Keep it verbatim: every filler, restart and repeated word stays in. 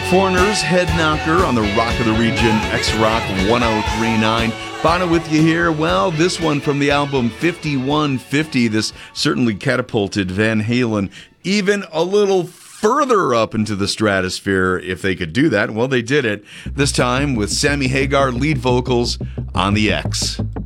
Foreigners, Head Knocker on the Rock of the Region, X-Rock one oh three point nine. Bono with you here. Well, this one from the album fifty-one fifty. This certainly catapulted Van Halen even a little further up into the stratosphere. If they could do that, well, they did it. This time with Sammy Hagar lead vocals on the X.